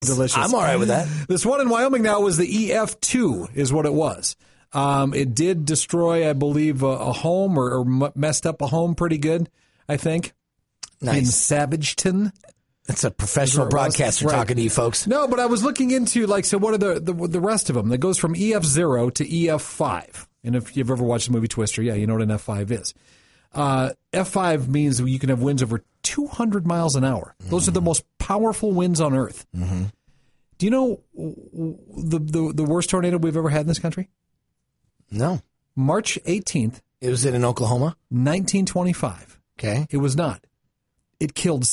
Delicious. I'm all right with that. This one in Wyoming now was the EF2 is what it was. It did destroy, I believe, a home or messed up a home pretty good, I think. Nice. In Savageton. That's a professional broadcaster talking to you folks. No, but I was looking into, so what are the rest of them? That goes from EF0 to EF5. And if you've ever watched the movie Twister, you know what an F5 is. F5 means you can have winds over 200 miles an hour. Those are the most powerful winds on Earth. Mm-hmm. Do you know the worst tornado we've ever had in this country? No. March 18th. It was in Oklahoma? 1925. Okay. It was not. It killed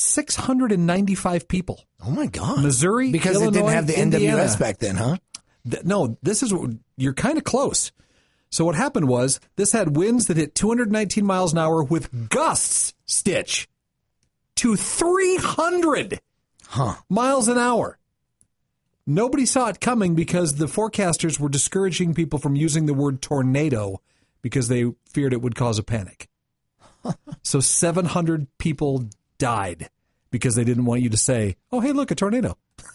695 people. Oh, my God. Missouri, because Illinois, it didn't have the Indiana. NWS back then, huh? No, you're kind of close. So what happened was this had winds that hit 219 miles an hour with gusts, Stitch, to 300 miles an hour. Nobody saw it coming because the forecasters were discouraging people from using the word tornado because they feared it would cause a panic. So 700 people died because they didn't want you to say, oh, hey, look, a tornado.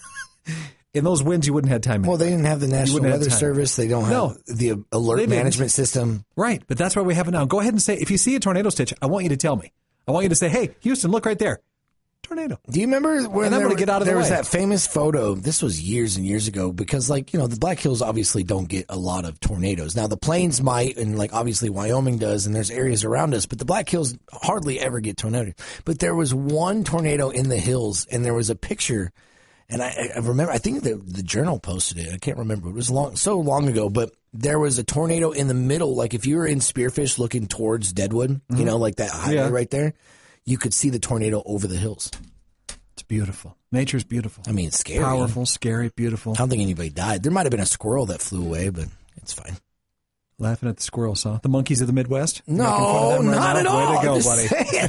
In those winds, you wouldn't have time. Well, they didn't have the National Weather Service. They don't have the alert management system. Right, but that's why we have it now. Go ahead and say, if you see a tornado, Stitch, I want you to tell me. I want you to say, hey, Houston, look right there. Tornado. Do you remember when I'm gonna get out of the way. There was that famous photo? This was years and years ago because, the Black Hills obviously don't get a lot of tornadoes. Now, the Plains might, and obviously Wyoming does, and there's areas around us, but the Black Hills hardly ever get tornadoes. But there was one tornado in the hills, and there was a picture, and I remember, I think the Journal posted it. I can't remember. It was so long ago, but there was a tornado in the middle. Like if you were in Spearfish looking towards Deadwood, like that highway right there, you could see the tornado over the hills. It's beautiful. Nature's beautiful. I mean, it's scary. Powerful, scary, beautiful. I don't think anybody died. There might have been a squirrel that flew away, but it's fine. Laughing at the squirrels, huh? The monkeys of the Midwest? No, not at all. Way to go, just buddy. Saying.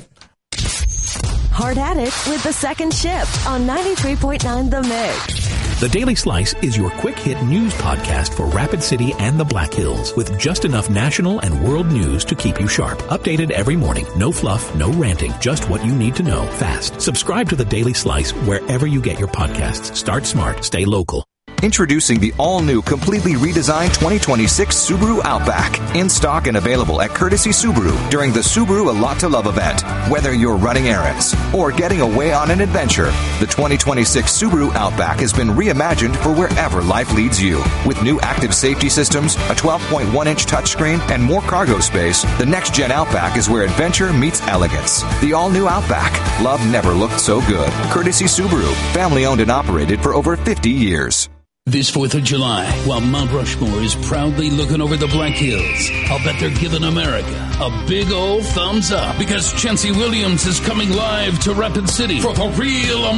Hard at it with the second shift on 93.9 The Mix. The Daily Slice is your quick-hit news podcast for Rapid City and the Black Hills with just enough national and world news to keep you sharp. Updated every morning. No fluff, no ranting. Just what you need to know fast. Subscribe to The Daily Slice wherever you get your podcasts. Start smart. Stay local. Introducing the all-new, completely redesigned 2026 Subaru Outback. In stock and available at Courtesy Subaru during the Subaru A Lot to Love event. Whether you're running errands or getting away on an adventure, the 2026 Subaru Outback has been reimagined for wherever life leads you. With new active safety systems, a 12.1-inch touchscreen, and more cargo space, the next-gen Outback is where adventure meets elegance. The all-new Outback. Love never looked so good. Courtesy Subaru. Family-owned and operated for over 50 years. This 4th of July, while Mount Rushmore is proudly looking over the Black Hills, I'll bet they're giving America a big old thumbs up because Chancey Williams is coming live to Rapid City for the real